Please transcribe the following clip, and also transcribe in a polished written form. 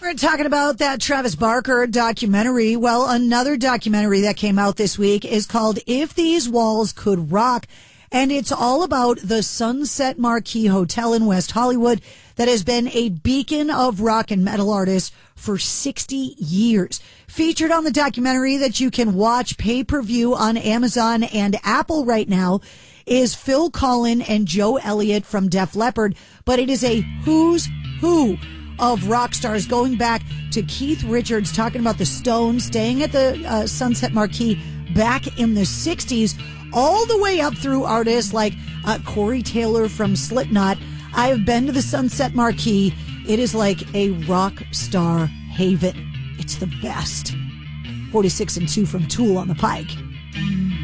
We're talking about that Travis Barker documentary. Well, another documentary that came out this week is called If These Walls Could Rock. And it's all about the Sunset Marquis Hotel in West Hollywood that has been a beacon of rock and metal artists for 60 years. Featured on the documentary that you can watch pay-per-view on Amazon and Apple right now is Phil Collen and Joe Elliott from Def Leppard. But it is a who's who of rock stars, going back to Keith Richards talking about the Stones, staying at the Sunset Marquis back in the 60s, all the way up through artists like Corey Taylor from Slipknot. I have been to the Sunset Marquis. It is like a rock star haven. It's the best. 46 and 2 from Tool on the Pike.